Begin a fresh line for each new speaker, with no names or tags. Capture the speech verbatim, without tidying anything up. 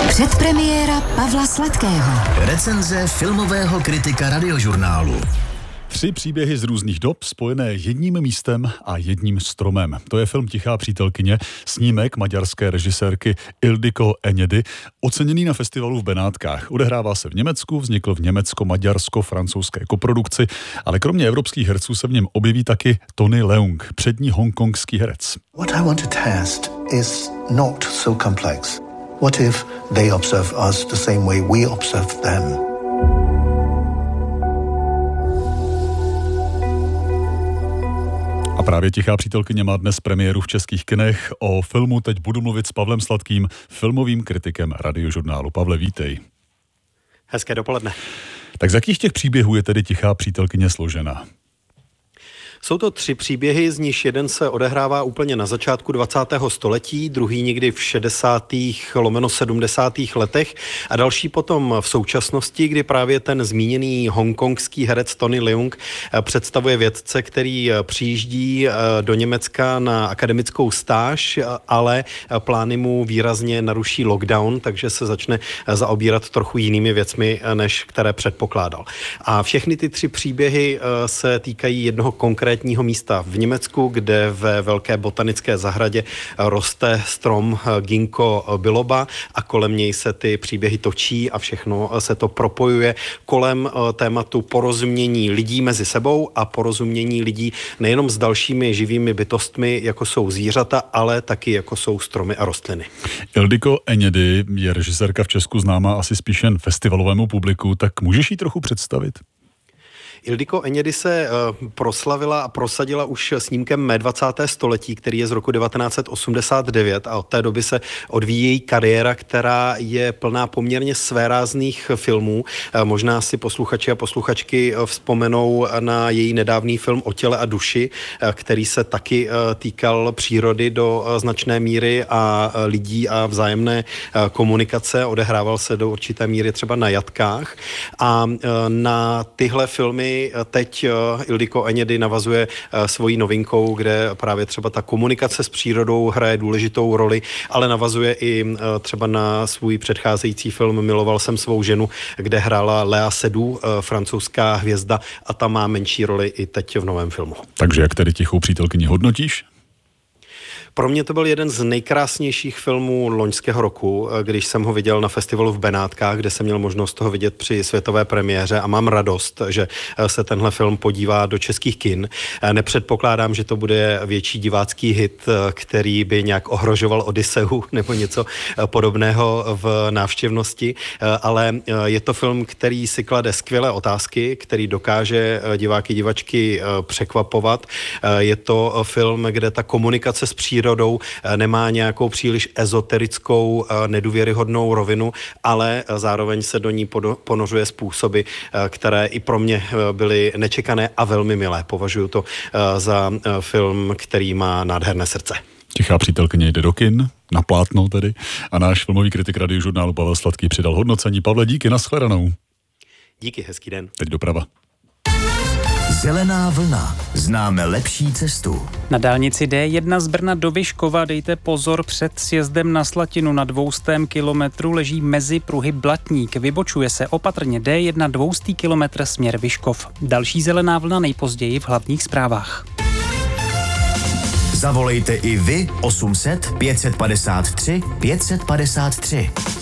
Předpremiéra Pavla Sladkého.
Recenze filmového kritika Radiožurnálu.
Tři příběhy z různých dob spojené jedním místem a jedním stromem. To je film Tichá přítelkyně, snímek maďarské režisérky Ildiko Enyedi, oceněný na festivalu v Benátkách. Odehrává se v Německu, vznikl v německo-maďarsko-francouzské koprodukci, ale kromě evropských herců se v něm objeví taky Tony Leung, přední hongkongský herec.
What I want to test is not so complex. What if they observe us the same way we observe them?
A právě Tichá přítelkyně má dnes premiéru v českých kinech. O filmu teď budu mluvit s Pavlem Sladkým, filmovým kritikem Radiožurnálu. Pavle, vítej.
Hezké dopoledne.
Tak z jakých těch příběhů je tedy Tichá přítelkyně složena?
Jsou to tři příběhy, z nichž jeden se odehrává úplně na začátku dvacátého století, druhý někdy v šedesátých lomeno sedmdesátých letech a další potom v současnosti, kdy právě ten zmíněný hongkongský herec Tony Leung představuje vědce, který přijíždí do Německa na akademickou stáž, ale plány mu výrazně naruší lockdown, takže se začne zaobírat trochu jinými věcmi, než které předpokládal. A všechny ty tři příběhy se týkají jednoho konkrétního místa v Německu, kde ve velké botanické zahradě roste strom ginkgo biloba a kolem něj se ty příběhy točí a všechno se to propojuje kolem tématu porozumění lidí mezi sebou a porozumění lidí nejenom s dalšími živými bytostmi, jako jsou zvířata, ale taky jako jsou stromy a rostliny.
Ildiko Enyedi je režisérka v Česku známá asi spíš jen festivalovému publiku, tak můžeš jí trochu představit?
Ildiko Enyedi se uh, proslavila a prosadila už snímkem Mé dvacáté století, který je z roku devatenáct set osmdesát devět a od té doby se odvíjí její kariéra, která je plná poměrně svérázných filmů. Uh, možná si posluchači a posluchačky uh, vzpomenou na její nedávný film O těle a duši, uh, který se taky uh, týkal přírody do uh, značné míry a uh, lidí a vzájemné uh, komunikace. Odehrával se do určité míry třeba na jatkách a uh, na tyhle filmy teď Ildiko Enyedi navazuje svojí novinkou, kde právě třeba ta komunikace s přírodou hraje důležitou roli, ale navazuje i třeba na svůj předcházející film Miloval jsem svou ženu, kde hrála Léa Seydoux, francouzská hvězda, a ta má menší roli i teď v novém filmu.
Takže jak tedy Tichou přítelkyni hodnotíš?
Pro mě to byl jeden z nejkrásnějších filmů loňského roku, když jsem ho viděl na festivalu v Benátkách, kde jsem měl možnost toho vidět při světové premiéře a mám radost, že se tenhle film podívá do českých kin. Nepředpokládám, že to bude větší divácký hit, který by nějak ohrožoval Odysseu nebo něco podobného v návštěvnosti, ale je to film, který si klade skvělé otázky, který dokáže diváky, divačky překvapovat. Je to film, kde ta komunikace s přírodou nemá nějakou příliš ezoterickou, nedůvěryhodnou rovinu, ale zároveň se do ní ponořuje způsoby, které i pro mě byly nečekané a velmi milé. Považuji to za film, který má nádherné srdce.
Tichá přítelkyně jde do kin, na plátno tedy, a náš filmový kritik Radiožurnálu Pavel Sladký přidal hodnocení. Pavle, díky, nashledanou.
Díky, hezký den.
Teď doprava.
Zelená vlna. Známe lepší cestu.
Na dálnici D jedna z Brna do Vyškova dejte pozor, před sjezdem na Slatinu na dvoustém kilometru leží mezi pruhy Blatník. Vybočuje se opatrně D jedna dvoustý kilometr směr Vyškov. Další zelená vlna nejpozději v hlavních zprávách.
Zavolejte i vy osm set pět set padesát tři pět set padesát tři.